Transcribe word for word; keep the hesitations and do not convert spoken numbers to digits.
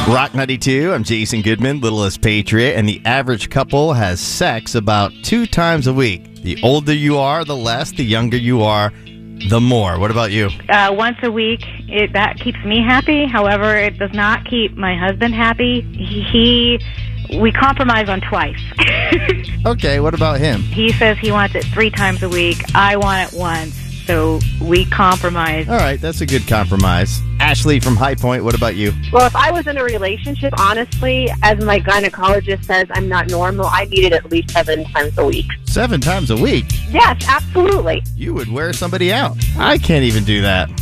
Rock ninety-two, I'm Jason Goodman, Littlest Patriot, and the average couple has sex about two times a week. The older you are, the less. The younger you are, the more. What about you? Uh, once a week, it, that keeps me happy. However, it does not keep my husband happy. He, he we compromise on twice. Okay, what about him? He says he wants it three times a week. I want it once. So we compromise. All right, that's a good compromise. Ashley from High Point, what about you? Well, if I was in a relationship, honestly, as my gynecologist says, I'm not normal. I need it at least seven times a week. Seven times a week? Yes, absolutely. You would wear somebody out. I can't even do that.